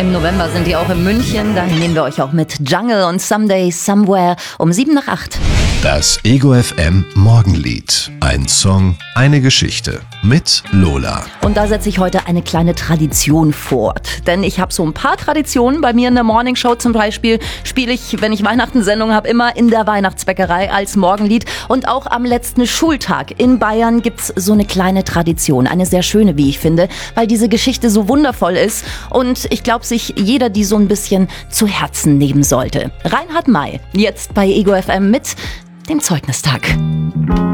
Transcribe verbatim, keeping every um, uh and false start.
Im November sind die auch in München. Dahin nehmen wir euch auch mit Jungle und Someday Somewhere um sieben nach acht. Das Ego F M Morgenlied. Ein Song, eine Geschichte mit Lola. Und da setze ich heute eine kleine Tradition fort. Denn ich habe so ein paar Traditionen. Bei mir in der Morning Show zum Beispiel spiele ich, wenn ich Weihnachtssendung habe, immer in der Weihnachtsbäckerei als Morgenlied. Und auch am letzten Schultag in Bayern gibt's so eine kleine Tradition. Eine sehr schöne, wie ich finde, weil diese Geschichte so wundervoll ist. Und ich glaube, sich jeder die so ein bisschen zu Herzen nehmen sollte. Reinhard May, jetzt bei Ego F M mit dem Zeugnistag.